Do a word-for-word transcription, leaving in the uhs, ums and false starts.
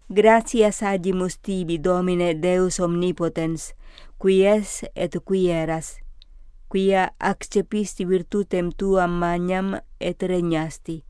Gratias agimus tibi, Domine Deus omnipotens, qui es et qui eras, quia accepisti virtutem tuam magnam et regnasti.